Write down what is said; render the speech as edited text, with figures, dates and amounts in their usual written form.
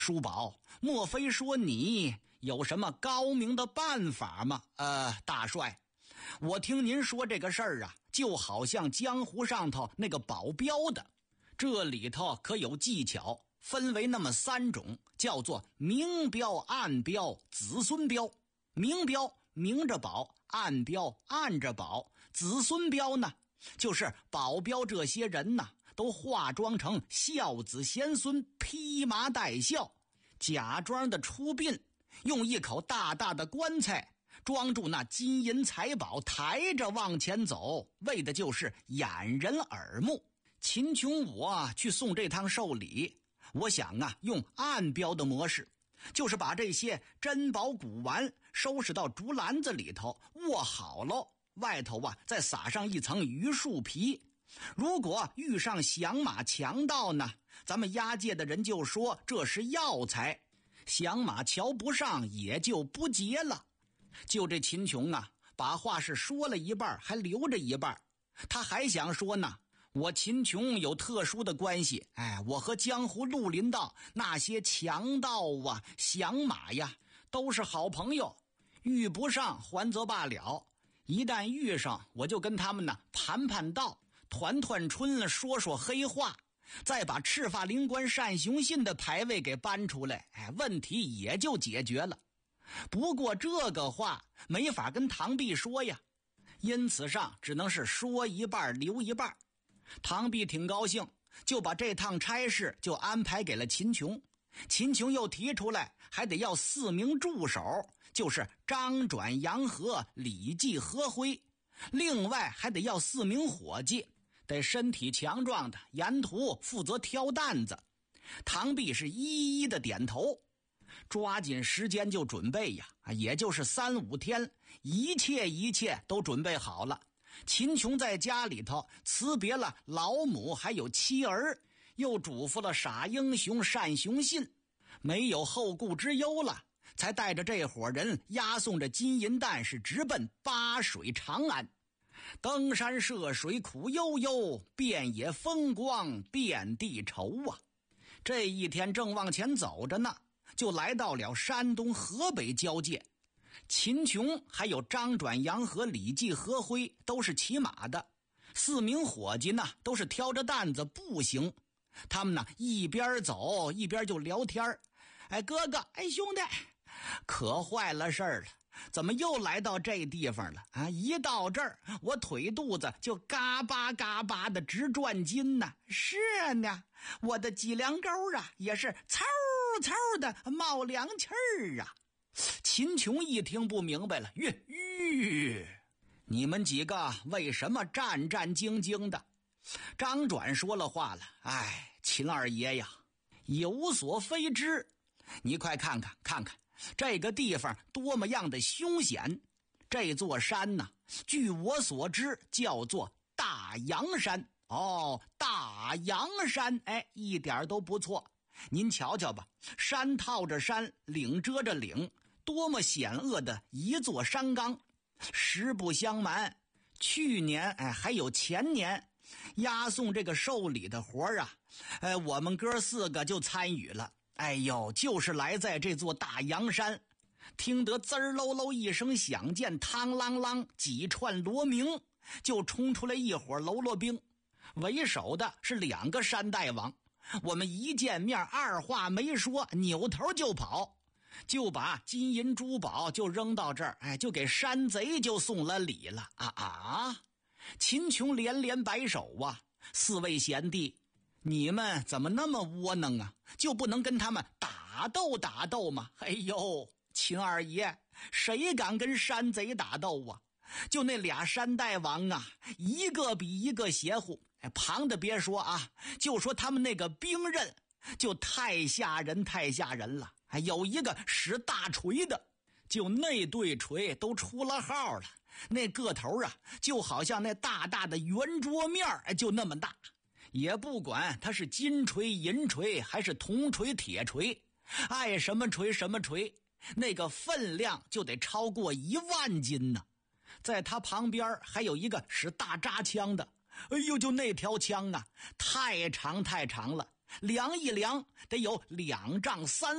叔宝，莫非说你有什么高明的办法吗？大帅，我听您说这个事儿啊，就好像江湖上头那个保镖的，这里头可有技巧，分为那么3种，叫做明标、暗标、子孙标。明标明着保，暗标暗着保，子孙标呢，就是保镖这些人呢，都化妆成孝子贤孙，披麻戴孝，假装的出殡，用一口大大的棺材装住那金银财宝，抬着往前走，为的就是掩人耳目。秦琼我去送这趟寿礼，我想啊，用暗标的模式，就是把这些珍宝古玩收拾到竹篮子里头，握好了，外头啊再撒上一层榆树皮。如果遇上响马强盗呢，咱们押解的人就说这是药材，响马瞧不上也就不结了。就这秦琼啊，把话是说了一半，还留着一半。他还想说呢，我秦琼有特殊的关系，我和江湖绿林道那些强盗啊、响马呀，都是好朋友，遇不上还则罢了，一旦遇上，我就跟他们呢盘盘道，团春，说说黑话，再把赤发灵官单雄信的牌位给搬出来，问题也就解决了。不过这个话没法跟唐弼说呀，因此上只能是说一半留一半。唐弼挺高兴，就把这趟差事就安排给了秦琼。秦琼又提出来还得要4名助手，就是张转、杨和、李继、何辉，另外还得要4名伙计，得身体强壮的，沿途负责挑担子。唐弼是一一的点头，抓紧时间就准备呀，也就是3、5天，一切都准备好了。秦琼在家里头辞别了老母还有妻儿，又嘱咐了傻英雄单雄信，没有后顾之忧了，才带着这伙人押送着金银弹是直奔巴水长安。登山涉水苦悠悠，遍野风光遍地愁啊。这一天正往前走着呢，就来到了山东河北交界。秦琼还有张转、杨和、李继、何辉都是骑马的，4名伙计呢都是挑着担子步行。他们呢一边走一边就聊天，哥哥，兄弟，可坏了事儿了，怎么又来到这地方了啊？一到这儿，我腿肚子就嘎巴嘎巴的直转筋呢。是呢，我的脊梁沟啊也是嗖嗖的冒凉气儿啊。秦琼一听不明白了，你们几个为什么战战兢兢的？张转说了话了，秦二爷呀，有所非知，你快看看这个地方多么样的凶险。这座山呢，据我所知叫做大阳山。大阳山，一点都不错。您瞧瞧吧，山套着山，岭遮着岭，多么险恶的一座山岗。实不相瞒，去年还有前年押送这个寿礼的活啊，我们哥4个就参与了。就是来在这座大阳山，听得滋儿喽喽一声响箭，嘡啷啷几串锣鸣，就冲出来一伙喽啰兵，为首的是2个山大王。我们一见面，二话没说，扭头就跑，就把金银珠宝就扔到这儿，就给山贼就送了礼了。秦琼连连摆手啊，4位贤弟，你们怎么那么窝囊啊？就不能跟他们打斗吗？秦二爷，谁敢跟山贼打斗啊？就那俩山大王啊，一个比一个邪乎。旁的别说啊，就说他们那个兵刃就太吓人了。有一个使大锤的，就那对锤都出了号了，那个头啊就好像那大大的圆桌面，就那么大。也不管它是金锤银锤还是铜锤铁锤，爱什么锤什么锤，那个分量就得超过1万斤呢。在他旁边还有一个使大扎枪的，就那条枪啊太长了， 量一量得有2丈3